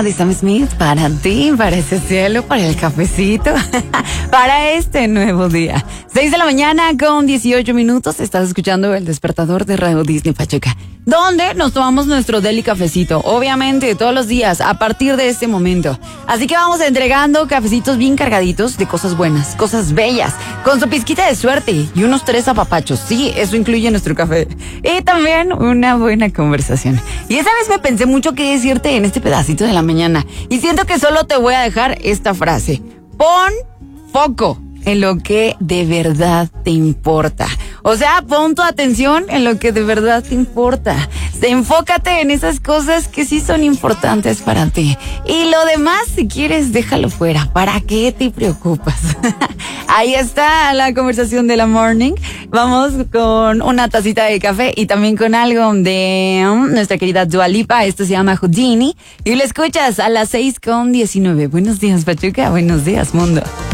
música de Sam Smith para ti, para ese cielo, para el cafecito, para este nuevo día. 6 de la mañana con 18 minutos. Estás escuchando El Despertador de Radio Disney Pachuca, donde nos tomamos nuestro deli cafecito, obviamente todos los días a partir de este momento. Así que vamos entregando cafecitos bien cargaditos de cosas buenas, cosas bellas, con su pizquita de suerte y unos 3 apapachos. Sí, eso incluye nuestro café. Y también una buena conversación. Y esa vez me pensé mucho qué decirte en este pedacito de la mañana. Y siento que solo te voy a dejar esta frase. Pon foco en lo que de verdad te importa. O sea, pon tu atención en lo que de verdad te importa. Enfócate en esas cosas que sí son importantes para ti. Y lo demás, si quieres, déjalo fuera. ¿Para qué te preocupas? Ahí está la conversación de la morning. Vamos con una tacita de café y también con algo de nuestra querida Dua Lipa. Esto se llama Houdini. Y lo escuchas a las 6:19. Buenos días, Pachuca. Buenos días, mundo.